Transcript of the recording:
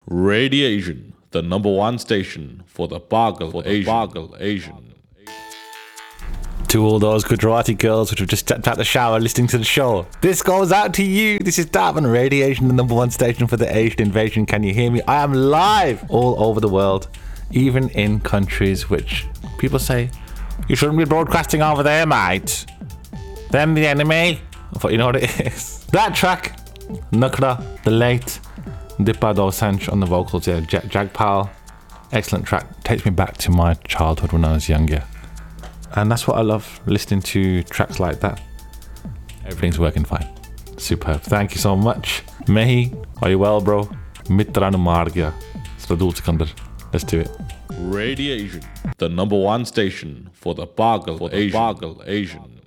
Radiation, the number one station for the Bargal Asian. To all those Gujarati girls which have just stepped out the shower listening to the show, this goes out to you. This is Darwin Radiation, the number one station for the Asian invasion. Can you hear me? I am live all over the world, even in countries which people say, you shouldn't be broadcasting over there, mate. Them the enemy. But you know what it is. That track, Nukra, the late Dipa Dosanjh on the vocals, yeah, Jagpal. Excellent track. Takes me back to my childhood when I was younger. And that's what I love, listening to tracks like that. Everything's working fine. Superb. Thank you so much. Mehi, are you well, bro? Mitranu Margya. Let's do it. Radiation, the number one station for the Bargal Asian.